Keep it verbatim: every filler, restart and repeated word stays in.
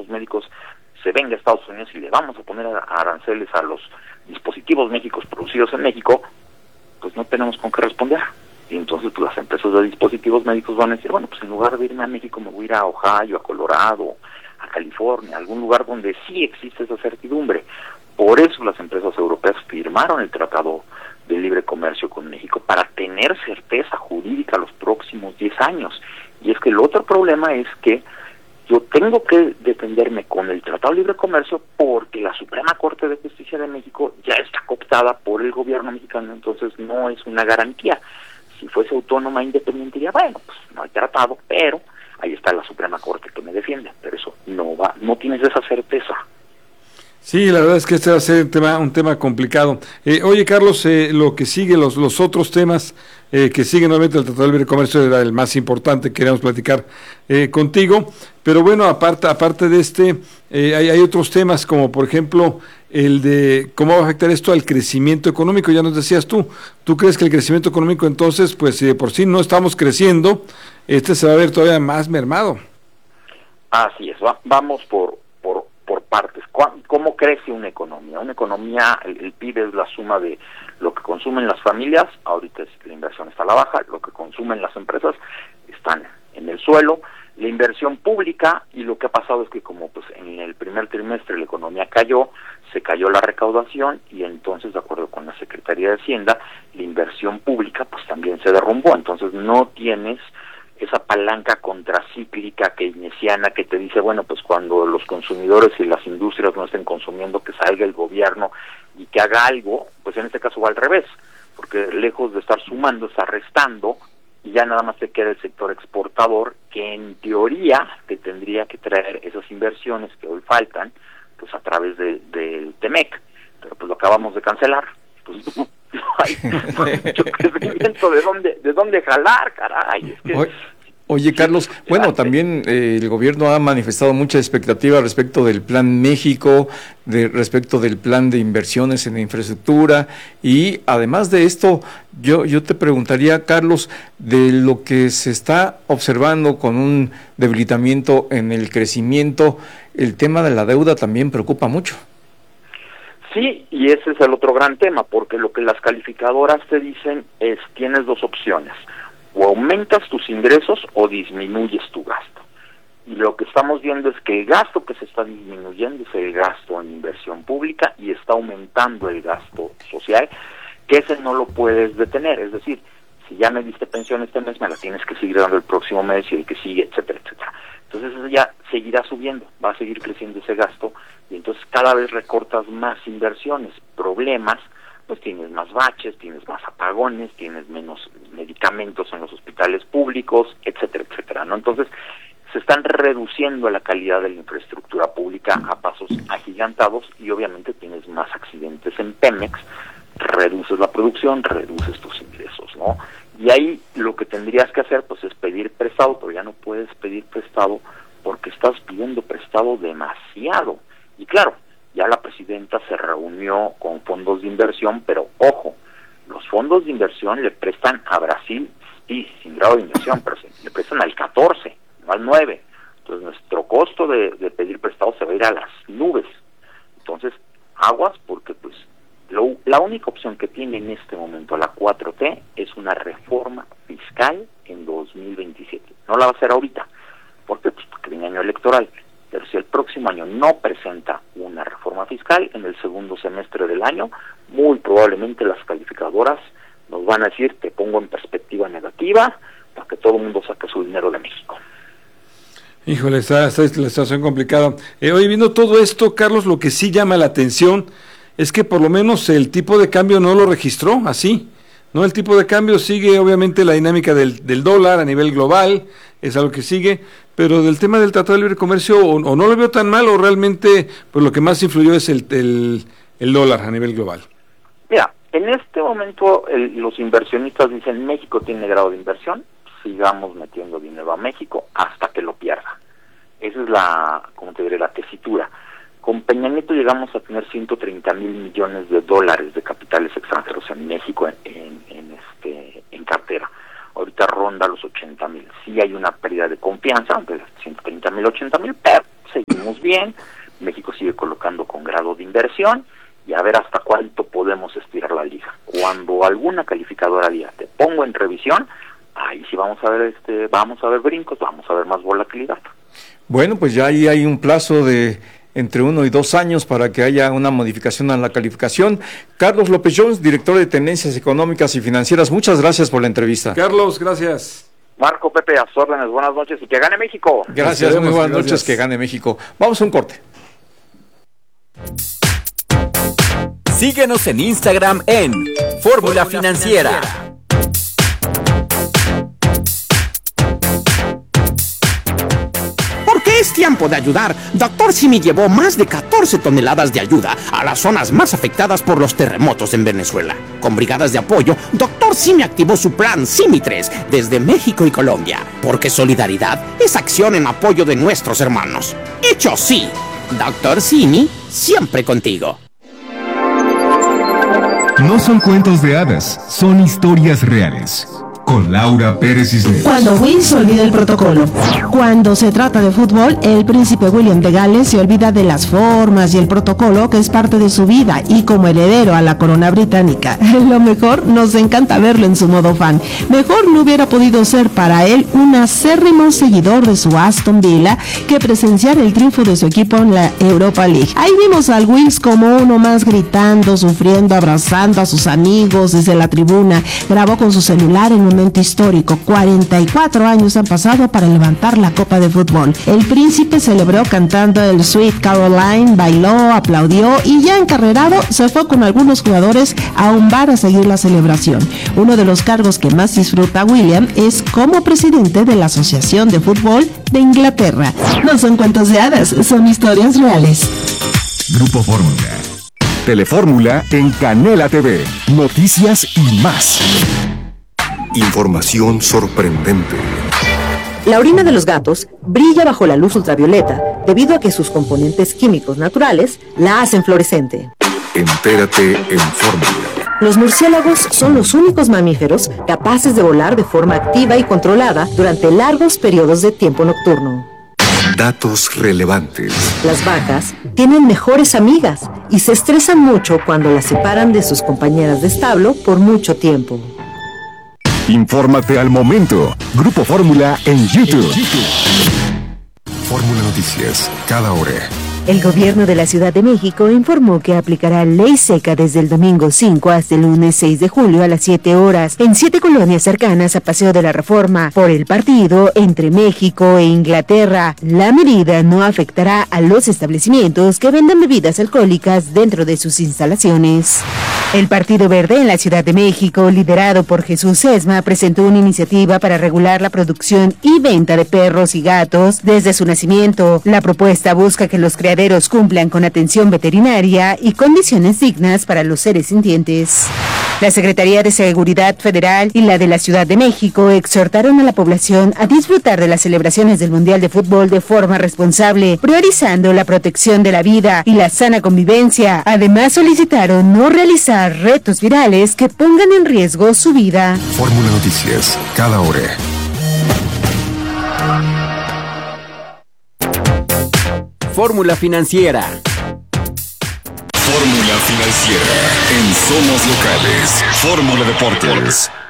insumos médicos se venga a Estados Unidos y le vamos a poner aranceles a los dispositivos médicos producidos en México, pues no tenemos con qué responder. Y entonces pues las empresas de dispositivos médicos van a decir, bueno, pues en lugar de irme a México me voy a ir a Ohio, a Colorado, a California, a algún lugar donde sí existe esa certidumbre. Por eso las empresas europeas firmaron el Tratado de Libre Comercio con México, para tener certeza jurídica los próximos diez años. Y es que el otro problema es que yo tengo que defenderme con el Tratado de Libre Comercio porque la Suprema Corte de Justicia de México ya está cooptada por el gobierno mexicano, entonces no es una garantía. Si fuese autónoma e independiente, ya bueno, pues no hay tratado, pero ahí está la Suprema Corte que me defiende, pero eso no va, no tienes esa certeza. Sí, la verdad es que este va a ser un tema, un tema complicado. Eh, oye, Carlos, eh, lo que sigue, los, los otros temas eh, que siguen, obviamente el Tratado de Libre Comercio era el más importante, queríamos platicar eh, contigo, pero bueno, aparte, aparte de este, eh, hay, hay otros temas como, por ejemplo, el de cómo va a afectar esto al crecimiento económico. Ya nos decías tú, ¿tú crees que el crecimiento económico entonces, pues si de por sí no estamos creciendo, este se va a ver todavía más mermado? Así es, va, vamos por, por, por partes. ¿Cómo crece una economía? Una economía, el, el P I B es la suma de lo que consumen las familias, ahorita es, la inversión está a la baja, lo que consumen las empresas están en el suelo, la inversión pública, y lo que ha pasado es que como pues en el primer trimestre la economía cayó, se cayó la recaudación, y entonces de acuerdo con la Secretaría de Hacienda, la inversión pública pues también se derrumbó, entonces no tienes esa palanca contracíclica keynesiana que te dice, bueno, pues cuando los consumidores y las industrias no estén consumiendo, que salga el gobierno y que haga algo. Pues en este caso va al revés, porque lejos de estar sumando, está restando, y ya nada más te queda el sector exportador, que en teoría te tendría que traer esas inversiones que hoy faltan, pues a través de, del Temec, pero pues lo acabamos de cancelar. Pues no, no hay, no hay mucho crecimiento de dónde, de dónde jalar, caray. Es que, Oye, Carlos, bueno, también eh, el gobierno ha manifestado mucha expectativa respecto del Plan México, de respecto del plan de inversiones en infraestructura, y además de esto, yo yo te preguntaría, Carlos, de lo que se está observando con un debilitamiento en el crecimiento, el tema de la deuda también preocupa mucho. Sí, y ese es el otro gran tema, porque lo que las calificadoras te dicen es, tienes dos opciones: o aumentas tus ingresos o disminuyes tu gasto. Y lo que estamos viendo es que el gasto que se está disminuyendo es el gasto en inversión pública, y está aumentando el gasto social, que ese no lo puedes detener. Es decir, si ya me diste pensión este mes, me la tienes que seguir dando el próximo mes y el que sigue, etcétera, etcétera. Entonces eso ya seguirá subiendo, va a seguir creciendo ese gasto, y entonces cada vez recortas más inversiones. Problemas, pues tienes más baches, tienes más apagones, tienes menos medicamentos en los hospitales públicos, etcétera, etcétera, ¿no? Entonces, se están reduciendo la calidad de la infraestructura pública a pasos agigantados, y obviamente tienes más accidentes en Pemex, reduces la producción, reduces tus ingresos, ¿no? Y ahí lo que tendrías que hacer, pues, es pedir prestado, pero ya no puedes pedir prestado porque estás pidiendo prestado demasiado. Y claro, ya la presidenta se reunió con fondos de inversión, pero ojo, los fondos de inversión le prestan a Brasil, sí, sin grado de inversión, pero se, le prestan al catorce, no al nueve. Entonces nuestro costo de, de pedir prestado se va a ir a las nubes. Entonces, aguas, porque pues lo, la única opción que tiene en este momento la cuatro T es una reforma fiscal en dos mil veintisiete. No la va a hacer ahorita, porque pues porque viene año electoral. Pero si el próximo año no presenta una reforma fiscal, en el segundo semestre del año, muy probablemente las calificadoras nos van a decir, te pongo en perspectiva negativa, para que todo el mundo saque su dinero de México. Híjole, está, está la situación complicada. Eh, oye, viendo todo esto, Carlos, lo que sí llama la atención es que por lo menos el tipo de cambio no lo registró así, ¿no? El tipo de cambio sigue obviamente la dinámica del, del dólar a nivel global, es algo que sigue, pero del tema del Tratado de Libre Comercio o, o no lo veo tan mal, o realmente pues lo que más influyó es el, el, el dólar a nivel global. Mira, en este momento el, los inversionistas dicen, México tiene grado de inversión, sigamos metiendo dinero a México hasta que lo pierda. Esa es la, como te diré, la tesitura. Con Peña Nieto llegamos a tener ciento treinta mil millones de dólares de capitales extranjeros en México en, en, en, este, en cartera. Ahorita ronda los ochenta mil. Sí hay una pérdida de confianza, de ciento treinta mil, ochenta mil, pero seguimos bien. bien, México sigue colocando con grado de inversión, y a ver hasta cuánto podemos estirar la liga. Cuando alguna calificadora diga, te pongo en revisión, ahí sí vamos a ver este, vamos a ver brincos, vamos a ver más volatilidad. Bueno, pues ya ahí hay un plazo de entre uno y dos años para que haya una modificación a la calificación. Carlos López Jones, director de Tendencias Económicas y Financieras, muchas gracias por la entrevista. Carlos, gracias. Marco, Pepe, a sus órdenes, buenas noches y que gane México. Gracias, muy buenas gracias. noches, que gane México. Vamos a un corte. Síguenos en Instagram en Fórmula Financiera. Porque es tiempo de ayudar, Doctor Simi llevó más de catorce toneladas de ayuda a las zonas más afectadas por los terremotos en Venezuela. Con brigadas de apoyo, Doctor Simi activó su plan Simi tres desde México y Colombia, porque solidaridad es acción en apoyo de nuestros hermanos. Hecho sí, Doctor Simi, siempre contigo. No son cuentos de hadas, son historias reales. Con Laura Pérez Cisneros. Cuando Will se olvida el protocolo. Cuando se trata de fútbol, el príncipe William de Gales se olvida de las formas y el protocolo que es parte de su vida, y como heredero a la corona británica, lo mejor, nos encanta verlo en su modo fan. Mejor no hubiera podido ser para él un acérrimo seguidor de su Aston Villa que presenciar el triunfo de su equipo en la Europa League. Ahí vimos al Wills como uno más, gritando, sufriendo, abrazando a sus amigos desde la tribuna. Grabó con su celular en un momento histórico. cuarenta y cuatro años han pasado para levantar la copa de fútbol. El príncipe celebró cantando el Sweet Caroline, bailó, aplaudió y ya encarrerado se fue con algunos jugadores a un bar a seguir la celebración. Uno de los cargos que más disfruta William es como presidente de la Asociación de Fútbol de Inglaterra. No son cuentos de hadas, son historias reales. Grupo Fórmula. Telefórmula en Canela T V. Noticias y más. Información sorprendente. La orina de los gatos brilla bajo la luz ultravioleta debido a que sus componentes químicos naturales la hacen fluorescente. Entérate en Fórmula. Los murciélagos son los únicos mamíferos capaces de volar de forma activa y controlada durante largos periodos de tiempo nocturno. Datos relevantes. Las vacas tienen mejores amigas y se estresan mucho cuando las separan de sus compañeras de establo por mucho tiempo. Infórmate al momento. Grupo Fórmula en YouTube. Fórmula Noticias, cada hora. El gobierno de la Ciudad de México informó que aplicará ley seca desde el domingo cinco hasta el lunes seis de julio a las siete horas en siete colonias cercanas a Paseo de la Reforma por el partido entre México e Inglaterra. La medida no afectará a los establecimientos que vendan bebidas alcohólicas dentro de sus instalaciones. El Partido Verde en la Ciudad de México, liderado por Jesús Sesma, presentó una iniciativa para regular la producción y venta de perros y gatos desde su nacimiento. La propuesta busca que los criaderos cumplan con atención veterinaria y condiciones dignas para los seres sintientes. La Secretaría de Seguridad Federal y la de la Ciudad de México exhortaron a la población a disfrutar de las celebraciones del Mundial de Fútbol de forma responsable, priorizando la protección de la vida y la sana convivencia. Además, solicitaron no realizar retos virales que pongan en riesgo su vida. Fórmula Noticias, cada hora. Fórmula Financiera. Fórmula Financiera en Somos Locales. Fórmula Deportes.